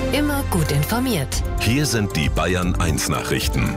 Immer gut informiert. Hier sind die Bayern 1 Nachrichten.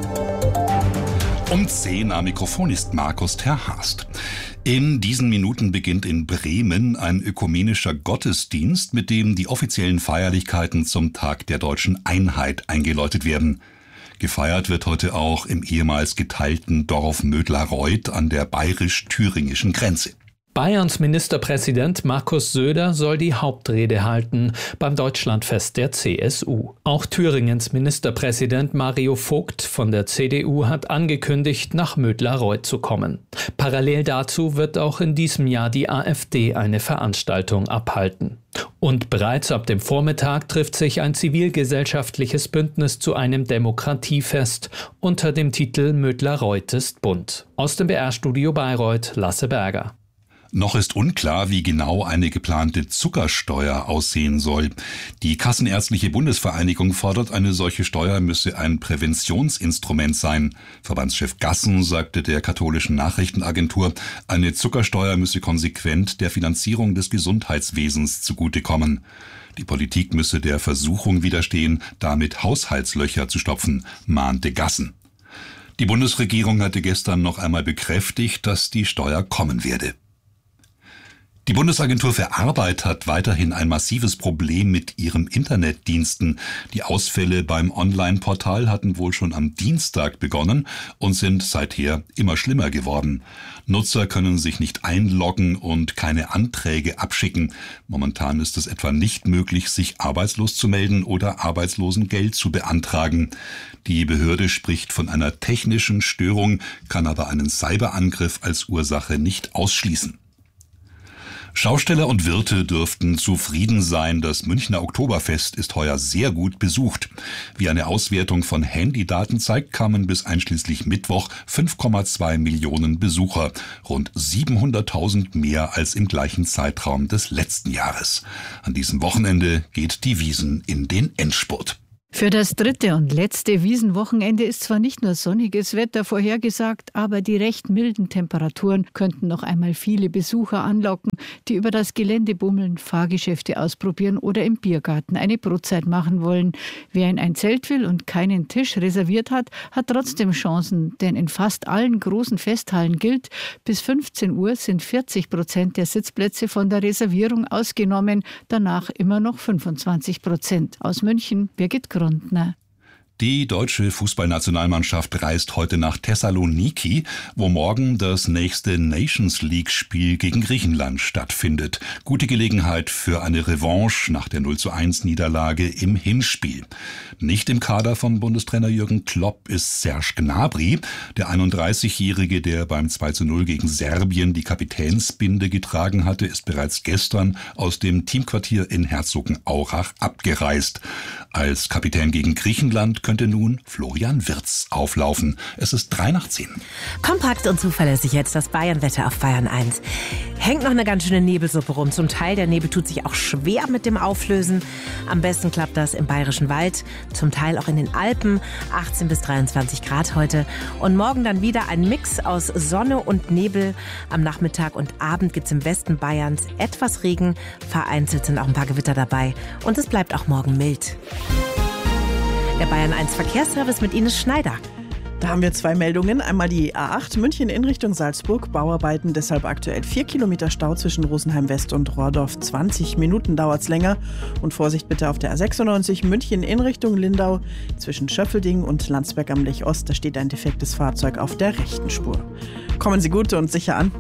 Um 10 am Mikrofon ist Markus Terhast. In diesen Minuten beginnt in Bremen ein ökumenischer Gottesdienst, mit dem die offiziellen Feierlichkeiten zum Tag der deutschen Einheit eingeläutet werden. Gefeiert wird heute auch im ehemals geteilten Dorf Mödlareuth an der bayerisch-thüringischen Grenze. Bayerns Ministerpräsident Markus Söder soll die Hauptrede halten beim Deutschlandfest der CSU. Auch Thüringens Ministerpräsident Mario Vogt von der CDU hat angekündigt, nach Mödlareuth zu kommen. Parallel dazu wird auch in diesem Jahr die AfD eine Veranstaltung abhalten. Und bereits ab dem Vormittag trifft sich ein zivilgesellschaftliches Bündnis zu einem Demokratiefest unter dem Titel Mödlareuth ist bunt. Aus dem BR-Studio Bayreuth, Lasse Berger. Noch ist unklar, wie genau eine geplante Zuckersteuer aussehen soll. Die Kassenärztliche Bundesvereinigung fordert, eine solche Steuer müsse ein Präventionsinstrument sein. Verbandschef Gassen sagte der katholischen Nachrichtenagentur, eine Zuckersteuer müsse konsequent der Finanzierung des Gesundheitswesens zugutekommen. Die Politik müsse der Versuchung widerstehen, damit Haushaltslöcher zu stopfen, mahnte Gassen. Die Bundesregierung hatte gestern noch einmal bekräftigt, dass die Steuer kommen werde. Die Bundesagentur für Arbeit hat weiterhin ein massives Problem mit ihren Internetdiensten. Die Ausfälle beim Online-Portal hatten wohl schon am Dienstag begonnen und sind seither immer schlimmer geworden. Nutzer können sich nicht einloggen und keine Anträge abschicken. Momentan ist es etwa nicht möglich, sich arbeitslos zu melden oder Arbeitslosengeld zu beantragen. Die Behörde spricht von einer technischen Störung, kann aber einen Cyberangriff als Ursache nicht ausschließen. Schausteller und Wirte dürften zufrieden sein. Das Münchner Oktoberfest ist heuer sehr gut besucht. Wie eine Auswertung von Handydaten zeigt, kamen bis einschließlich Mittwoch 5,2 Millionen Besucher. Rund 700.000 mehr als im gleichen Zeitraum des letzten Jahres. An diesem Wochenende geht die Wiesn in den Endspurt. Für das dritte und letzte Wiesenwochenende ist zwar nicht nur sonniges Wetter vorhergesagt, aber die recht milden Temperaturen könnten noch einmal viele Besucher anlocken, die über das Gelände bummeln, Fahrgeschäfte ausprobieren oder im Biergarten eine Brotzeit machen wollen. Wer in ein Zelt will und keinen Tisch reserviert hat, hat trotzdem Chancen, denn in fast allen großen Festhallen gilt, bis 15 Uhr sind 40% der Sitzplätze von der Reservierung ausgenommen, danach immer noch 25%. Aus München, Birgit Grundner. Die deutsche Fußballnationalmannschaft reist heute nach Thessaloniki, wo morgen das nächste Nations-League-Spiel gegen Griechenland stattfindet. Gute Gelegenheit für eine Revanche nach der 0:1 im Hinspiel. Nicht im Kader von Bundestrainer Jürgen Klopp ist Serge Gnabry, der 31-Jährige, der beim 2:0 gegen Serbien die Kapitänsbinde getragen hatte, ist bereits gestern aus dem Teamquartier in Herzogenaurach abgereist. Als Kapitän gegen Griechenland könnte nun Florian Wirtz auflaufen. Es ist 9:03. Kompakt und zuverlässig jetzt das Bayern-Wetter auf Bayern 1. Hängt noch eine ganz schöne Nebelsuppe rum. Zum Teil der Nebel tut sich auch schwer mit dem Auflösen. Am besten klappt das im Bayerischen Wald, zum Teil auch in den Alpen. 18 bis 23 Grad heute. Und morgen dann wieder ein Mix aus Sonne und Nebel. Am Nachmittag und Abend gibt's im Westen Bayerns etwas Regen. Vereinzelt sind auch ein paar Gewitter dabei. Und es bleibt auch morgen mild. Der Bayern 1 Verkehrsservice mit Ines Schneider. Da haben wir 2 Meldungen. Einmal die A8 München in Richtung Salzburg. Bauarbeiten, deshalb aktuell 4 Kilometer Stau zwischen Rosenheim West und Rohrdorf. 20 Minuten dauert's länger. Und Vorsicht bitte auf der A96 München in Richtung Lindau. Zwischen Schöffelding und Landsberg am Lech Ost. Da steht ein defektes Fahrzeug auf der rechten Spur. Kommen Sie gut und sicher an.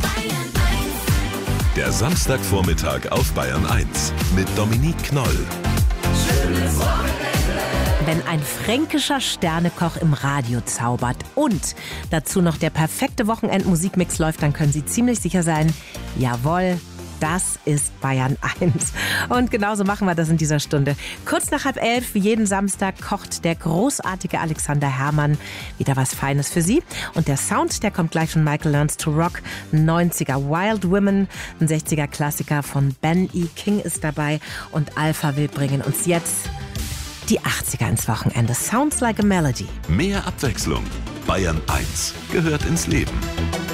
Der Samstagvormittag auf Bayern 1 mit Dominique Knoll. Schönes Wochenende. Wenn ein fränkischer Sternekoch im Radio zaubert und dazu noch der perfekte Wochenendmusikmix läuft, dann können Sie ziemlich sicher sein, jawohl, das ist Bayern 1. Und genauso machen wir das in dieser Stunde. Kurz nach 10:30, wie jeden Samstag, kocht der großartige Alexander Herrmann wieder was Feines für Sie. Und der Sound, der kommt gleich von Michael Learns to Rock. 90er Wild Women, ein 60er Klassiker von Ben E. King ist dabei. Und Alpha will bringen uns jetzt die 80er ins Wochenende. Sounds like a Melody. Mehr Abwechslung. Bayern 1 gehört ins Leben.